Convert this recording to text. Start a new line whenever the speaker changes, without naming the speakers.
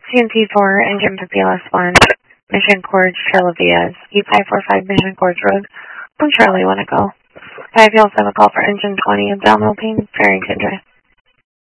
CNT4, Engine 50LS1, Mission Gorge, Trail of Diaz, E545 Mission Gorge Road. From Charlie, want to go. 5 you also have a call for Engine 20 abdominal pain, Farrington Drive.